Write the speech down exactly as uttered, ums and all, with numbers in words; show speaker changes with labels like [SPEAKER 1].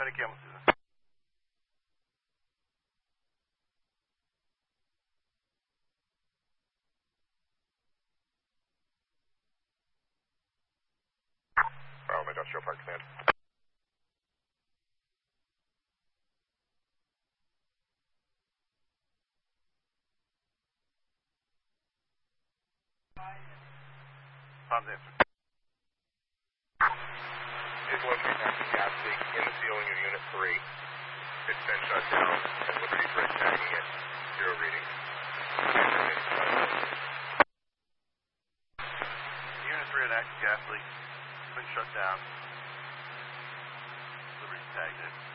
[SPEAKER 1] Atlantic Campbell, Susan. Bravo, Industrial Park Command. Tom's answer. Is located after gas leak in the ceiling of Unit three. It's been shut down, and Liberty Bridge tagging it. Zero reading. Unit three, an active gas leak. It's been shut down. Liberty tagged it.